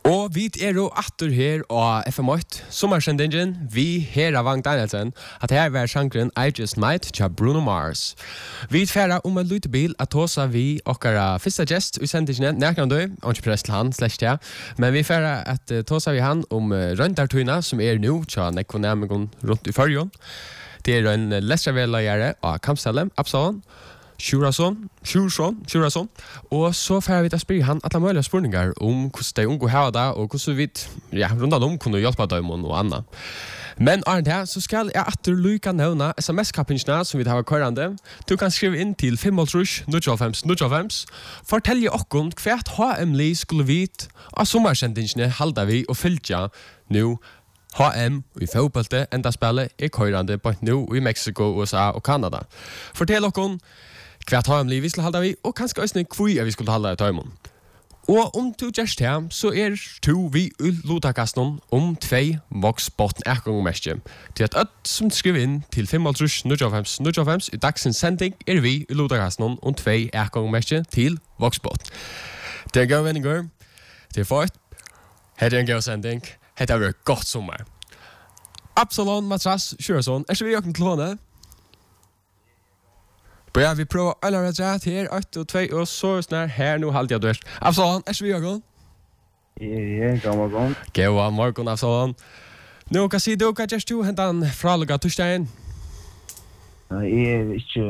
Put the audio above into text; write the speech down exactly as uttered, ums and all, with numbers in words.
Og vi er jo atter her av F M åtte, sommersendingen, vi her av Vang Danielsen, at her var sjankeren I Just Might til Bruno Mars. Vi er ferdig om en lite bil, at hos vi okkara første gest i sendingen, nærkene du, og ikke press til han, slett ja, men vi er ferdig at hos vi han om Røndartøyna, som er nå, til nekonomikken rundt i førjon. Det er en lestervelagere av Kampstelle, Absalon, Sjurason, Sjursson, Sjurason. Og så får vi til å spørre han alle mulige spørninger om hvordan de unge har det, og hvordan vi, ja, rundt om kunne hjelpe dem og noe annet. Men Arne her, så skal jeg atter lykke nevne sms-kappingene som vi har kørende. Du kan skrive inn til fem null null fem null fem. Fortell jo okken hvert H M-li skulle vite av sommersendingene halda vi og fylte nå H M i fotballet enda spillet er kørende på nå i Mexico, U S A og Kanada. Fortell okken hvert H M-li vi skulle halda vi, og kanskje også hvor vi skulle halda i tøymon. Og om du gjørst her, så er to vi i Lodakasten om tvei voksbotten ergangmestje. Til at alt som skriver inn til fem null null fem null fem i dagsens sending er vi i Lodakasten om tvei ergangmestje til voksbotten. Det er en god venninger. Det er fort. Her er en god sending. Her er det godt sommer. Absalon, Matras, Sjøresson. Er ikke vi åkken til hånda? Ja, vi prøver alle rett rett her, åtte og tvei, og så snart her nå halvt jeg dørst. Absalon, er ikke vi åkken? Ja, god morgen. God morgen, Absalon. Nå, hva sier du, hva gjør du hentan fralugga torsdagen? Jeg er ikke